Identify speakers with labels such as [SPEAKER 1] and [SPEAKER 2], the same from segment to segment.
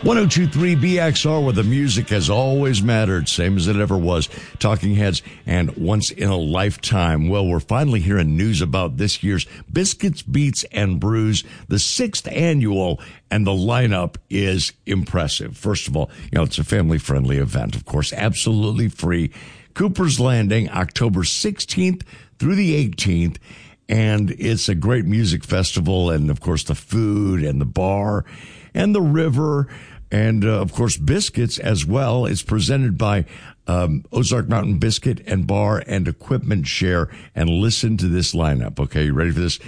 [SPEAKER 1] 1023 BXR, where the music has always mattered, same as it ever was. Talking Heads and Once in a Lifetime. Well, we're finally hearing news about this year's Biscuits, Beats, and Brews, the 6th annual, and the lineup is impressive. First of all, it's a family-friendly event, of course, absolutely free. Cooper's Landing, October 16th through the 18th. And it's a great music festival, and, of course, the food and the bar and the river and, of course, biscuits as well. It's presented by Ozark Mountain Biscuit and Bar and Equipment Share. And listen to this lineup, okay? You ready for this?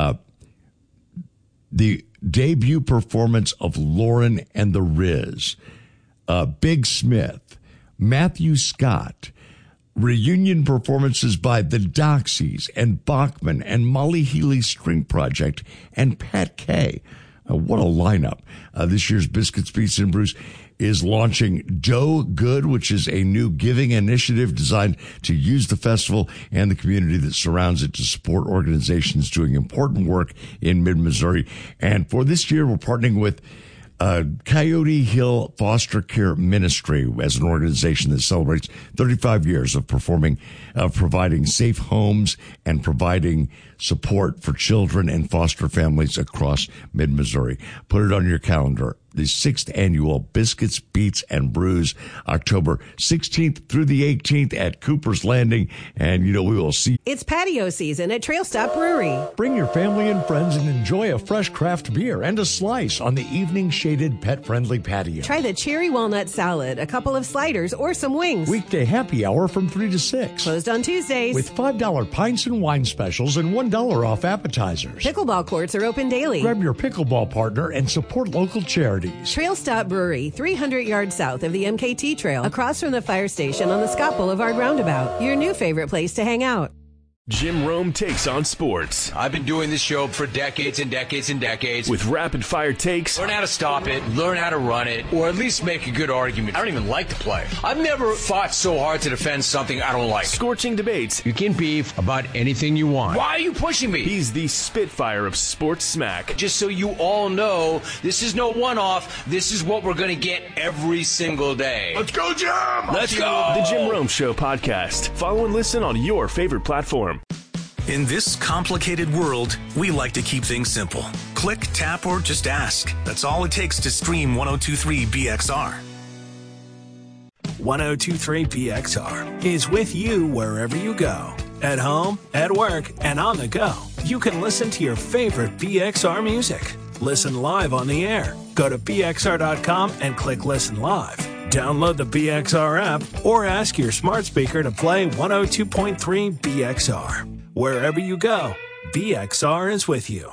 [SPEAKER 1] The debut performance of Lauren and the Riz, Big Smith, Matthew Scott, reunion performances by the Doxies and Bachman and Molly Healy String Project and Pat Kay. What a lineup. This year's Biscuits, Beats, and Brews is launching Dough Good, which is a new giving initiative designed to use the festival and the community that surrounds it to support organizations doing important work in mid-Missouri. And for this year, we're partnering with Coyote Hill Foster Care Ministry as an organization that celebrates 35 years of providing safe homes and providing support for children and foster families across mid-Missouri. Put it on your calendar. The 6th annual Biscuits, Beats, and Brews, October 16th through the 18th at Cooper's Landing. And, we will see.
[SPEAKER 2] It's patio season at Trail Stop Brewery.
[SPEAKER 3] Bring your family and friends and enjoy a fresh craft beer and a slice on the evening shaded pet-friendly patio.
[SPEAKER 2] Try the cherry walnut salad, a couple of sliders, or some wings.
[SPEAKER 3] Weekday happy hour from 3 to 6.
[SPEAKER 2] Closed on Tuesdays.
[SPEAKER 3] With $5 pints and wine specials and $1 off appetizers.
[SPEAKER 2] Pickleball courts are open daily.
[SPEAKER 3] Grab your pickleball partner and support local charities.
[SPEAKER 2] Trail Stop Brewery, 300 yards south of the MKT Trail, across from the fire station on the Scott Boulevard roundabout. Your new favorite place to hang out.
[SPEAKER 4] Jim Rome takes on sports.
[SPEAKER 5] I've been doing this show for decades and decades and decades.
[SPEAKER 4] With rapid-fire takes.
[SPEAKER 5] Learn how to stop it, learn how to run it, or at least make a good argument. I don't even like to play. I've never fought so hard to defend something I don't like.
[SPEAKER 4] Scorching debates.
[SPEAKER 6] You can beef about anything you want.
[SPEAKER 5] Why are you pushing me?
[SPEAKER 4] He's the Spitfire of sports smack.
[SPEAKER 5] Just so you all know, this is no one-off. This is what we're going to get every single day.
[SPEAKER 1] Let's go, Jim!
[SPEAKER 5] Let's go!
[SPEAKER 4] The Jim Rome Show podcast. Follow and listen on your favorite platform.
[SPEAKER 7] In this complicated world, we like to keep things simple. Click, tap, or just ask. That's all it takes to stream 1023 BXR.
[SPEAKER 8] 1023 BXR is with you wherever you go. At home, at work, and on the go. You can listen to your favorite BXR music. Listen live on the air. Go to BXR.com and click Listen Live. Download the BXR app or ask your smart speaker to play 102.3 BXR. Wherever you go, BXR is with you.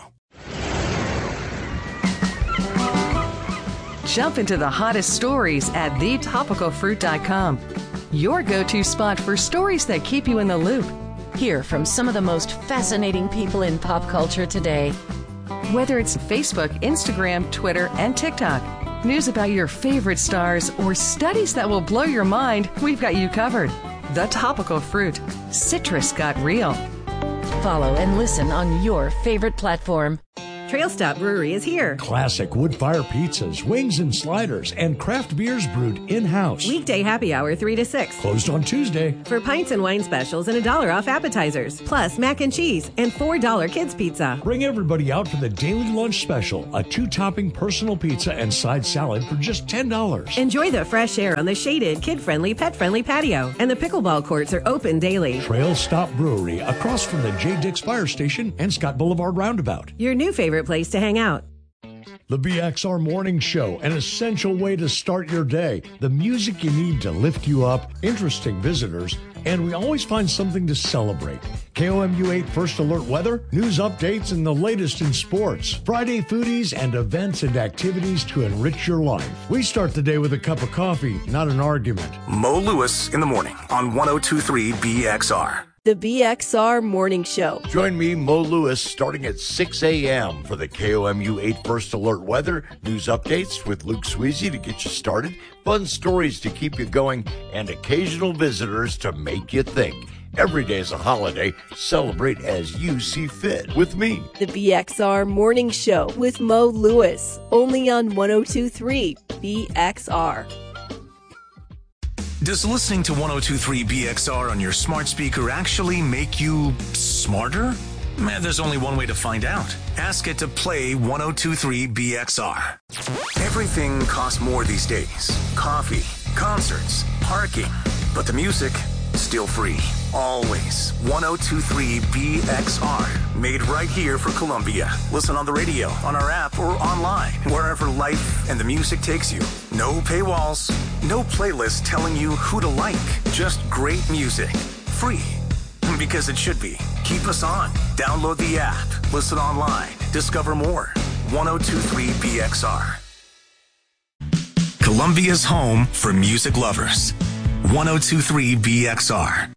[SPEAKER 9] Jump into the hottest stories at thetopicalfruit.com. Your go-to spot for stories that keep you in the loop.
[SPEAKER 10] Hear from some of the most fascinating people in pop culture today.
[SPEAKER 9] Whether it's Facebook, Instagram, Twitter, and TikTok, news about your favorite stars, or studies that will blow your mind, we've got you covered. The Topical Fruit. Citrus got real.
[SPEAKER 10] Follow and listen on your favorite platform.
[SPEAKER 2] Trail Stop Brewery is here.
[SPEAKER 3] Classic wood-fire pizzas, wings and sliders, and craft beers brewed in-house.
[SPEAKER 2] Weekday happy hour 3 to 6.
[SPEAKER 3] Closed on Tuesday.
[SPEAKER 2] For pints and wine specials and $1 off appetizers. Plus mac and cheese and $4 kids pizza.
[SPEAKER 3] Bring everybody out for the daily lunch special, a 2-topping personal pizza and side salad for just $10.
[SPEAKER 2] Enjoy the fresh air on the shaded, kid-friendly, pet-friendly patio. And the pickleball courts are open daily.
[SPEAKER 3] Trail Stop Brewery, across from the J. Dix Fire Station and Scott Boulevard roundabout.
[SPEAKER 2] Your new favorite place to hang out.
[SPEAKER 3] The BXR Morning Show, an essential way to start your day. The music you need to lift you up, interesting visitors, and we always find something to celebrate. KOMU 8 First Alert weather, news updates, and the latest in sports. Friday foodies and events and activities to enrich your life. We start the day with a cup of coffee, not an argument.
[SPEAKER 7] Mo Lewis in the morning on 1023 BXR.
[SPEAKER 11] The BXR Morning Show.
[SPEAKER 1] Join me, Mo Lewis, starting at 6 a.m. for the KOMU 8 First Alert weather, news updates with Luke Sweezy to get you started, fun stories to keep you going, and occasional visitors to make you think. Every day is a holiday. Celebrate as you see fit with me.
[SPEAKER 11] The BXR Morning Show with Mo Lewis, only on 1023 1023BXR.
[SPEAKER 7] Does listening to 1023 BXR on your smart speaker actually make you smarter? There's only one way to find out. Ask it to play 1023 BXR. Everything costs more these days. Coffee, concerts, parking. But the music, still free. Always. 1023 BXR. Made right here for Columbia. Listen on the radio, on our app, or online. Wherever life and the music takes you. No paywalls. No playlist telling you who to like. Just great music. Free. Because it should be. Keep us on. Download the app. Listen online. Discover more. 1023 BXR. Columbia's home for music lovers. 1023 BXR.